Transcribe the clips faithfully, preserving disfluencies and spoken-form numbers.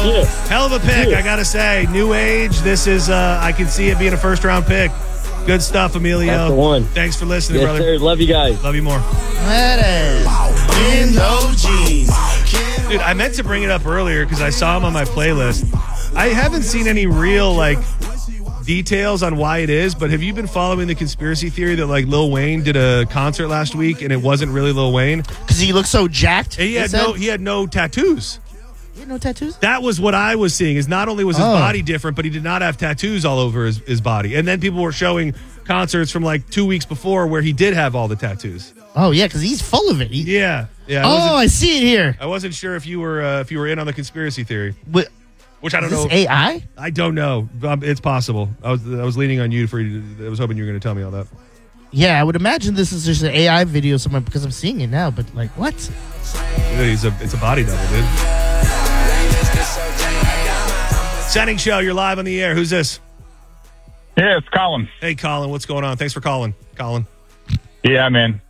Yeah. Hell of a pick, I gotta say. New age. This is. Uh, I can see it being a first round pick. Good stuff, Emilio. That's the one. Thanks for listening, Yes, brother. sir. Love you guys. Love you more. In those jeans. Dude, I meant to bring it up earlier because I saw him on my playlist. I haven't seen any real, like, details on why it is, but have you been following the conspiracy theory that, like, Lil Wayne did a concert last week and it wasn't really Lil Wayne? Because he looked so jacked. And he had no, he had no tattoos. He had no tattoos? That was what I was seeing, is not only was his Oh. body different, but he did not have tattoos all over his, his body. And then people were showing concerts from, like, two weeks before where he did have all the tattoos. Oh, yeah, because he's full of it. He, Yeah. Yeah. I oh, wasn't- I see it here. I wasn't sure if you were uh, if you were in on the conspiracy theory, But, which I don't is this know. A I? I don't know. Um, it's possible. I was I was leaning on you for you. To, I was hoping you were going to tell me all that. Yeah, I would imagine this is just an A I video somewhere because I'm seeing it now. But, like, what? He's a it's a body double, dude. Setting show. You're live on the air. Who's this? Yeah, it's Colin. Hey, Colin. What's going on? Thanks for calling, Colin. Yeah, man.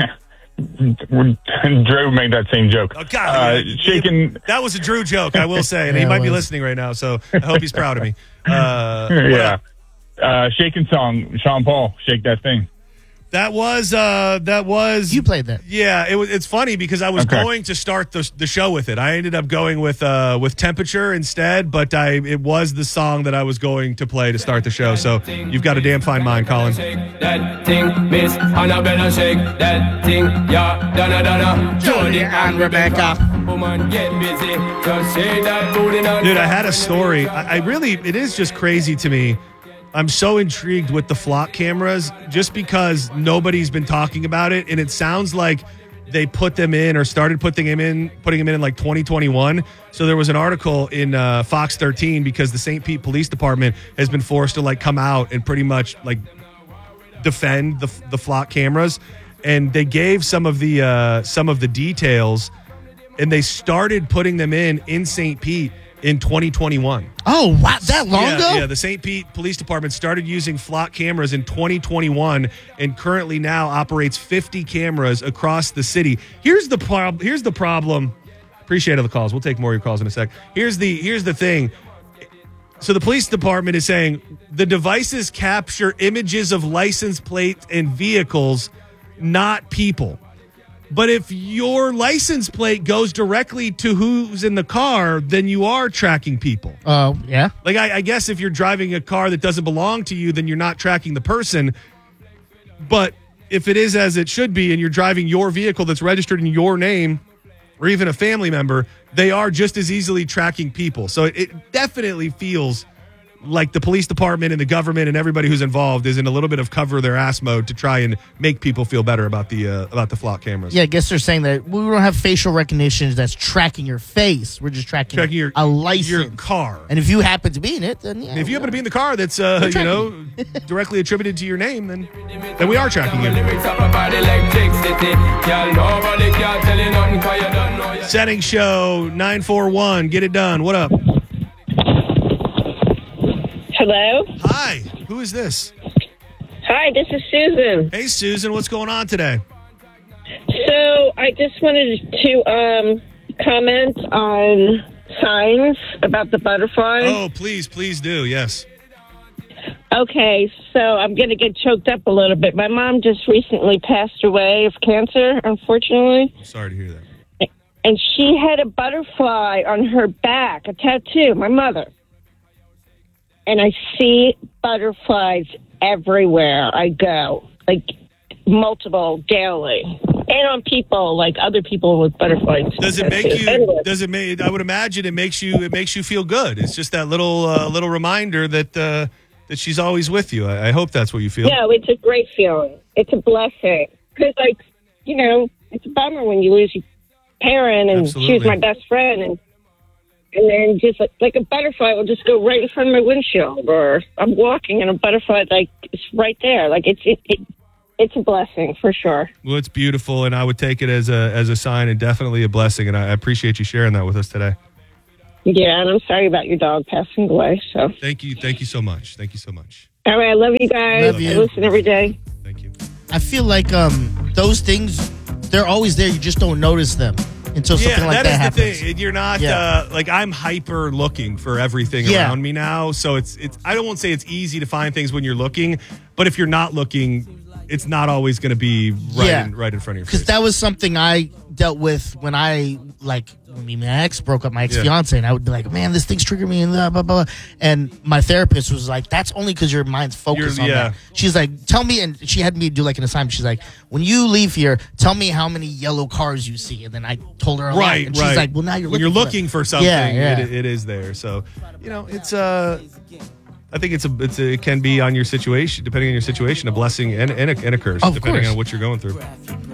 Drew made that same joke. Oh God, uh, shaking. That was a Drew joke, I will say, and he Yeah, might it be was. listening right now. So I hope he's proud of me. Uh, what Yeah, up? uh, shaking song. Sean Paul, shake that thing. That was uh, that was You played that. Yeah, it was. It's funny because I was Okay. going to start the the show with it. I ended up going with uh with Temperature instead, but I it was the song that I was going to play to start the show. So you've got a damn fine mind, Colin. That thing, Miss Annabella, shake that thing, yeah, Donna, Donna, Jody and Rebecca. Woman, get busy, just shake that booty now. Dude, I had a story. I, I really, it is just crazy to me. I'm so intrigued with the flock cameras just because nobody's been talking about it, and it sounds like they put them in or started putting them in, putting them in in like twenty twenty-one. So there was an article in uh, Fox thirteen because the Saint Pete Police Department has been forced to like come out and pretty much like defend the the flock cameras, and they gave some of the uh, some of the details, and they started putting them in in Saint Pete in twenty twenty-one. Oh, wow, that long yeah, ago? Yeah, the Saint Pete Police Department started using flock cameras in twenty twenty-one and currently now operates fifty cameras across the city. Here's the problem. Here's the problem. Appreciate all the calls. We'll take more of your calls in a sec. Here's the here's the thing. So the police department is saying the devices capture images of license plates and vehicles, not people. But if your license plate goes directly to who's in the car, then you are tracking people. Oh, yeah. Like, I, I guess if you're driving a car that doesn't belong to you, then you're not tracking the person. But if it is as it should be and you're driving your vehicle that's registered in your name or even a family member, they are just as easily tracking people. So it, it definitely feels like the police department and the government and everybody who's involved is in a little bit of cover their ass mode to try and make people feel better about the uh, about the flock cameras. Yeah, I guess they're saying that we don't have facial recognition that's tracking your face. We're just tracking, Tracking your a license. your car. And if you happen to be in it, then yeah. If you happen to be in the car that's uh, you tracking know directly attributed to your name, then then we are tracking you. Setting show nine four one. Get it done. What up? Hello? Hi. Who is this? Hi, this is Susan. Hey, Susan. What's going on today? So I just wanted to um, comment on signs about the butterfly. Oh, please, please do. Yes. Okay, so I'm going to get choked up a little bit. My mom just recently passed away of cancer, unfortunately. I'm sorry to hear that. And she had a butterfly on her back, a tattoo, my mother. And I see butterflies everywhere I go, like multiple daily. And on people, like other people with butterflies. Does it make you? Anyway. Does it make? I would imagine it makes you. It makes you feel good. It's just that little uh, little reminder that uh, that she's always with you. I, I hope that's what you feel. No, it's a great feeling. It's a blessing. Because, like, you know, it's a bummer when you lose your parent, and Absolutely. she was my best friend, and and then just like, like a butterfly will just go right in front of my windshield, or I'm walking and a butterfly, like, it's right there. Like, it's it, it it's a blessing for sure. Well, it's beautiful, and I would take it as a as a sign and definitely a blessing. And I appreciate you sharing that with us today. Yeah, and I'm sorry about your dog passing away. So Thank you. Thank you so much. Thank you so much. all right, I love you guys. Love you. I listen every day. Thank you. I feel like um those things, they're always there. You just don't notice them. until Yeah, something like that that, is happens. the thing. You're not Yeah. uh, like I'm hyper looking for everything Yeah. around me now. So it's it's. I don't want to say it's easy to find things when you're looking, but if you're not looking, it's not always going to be right Yeah. in, right in front of your Because face. that was something I dealt with when I, like, when me and my ex broke up, my ex fiance, and I would be like, man, this thing's triggering me, and blah, blah, blah. And my therapist was like, that's only because your mind's focused You're- on yeah. that. She's like, tell me, and she had me do like an assignment. She's like, when you leave here, tell me how many yellow cars you see. And then I told her a lot. Right, And right. she's like, well, now you're when looking you're for looking it. for something, Yeah, yeah. It, it is there. So you know, it's uh I think it's a it's a, it can be on your situation, depending on your situation, a blessing and and a, and a curse, Of depending course. on what you're going through.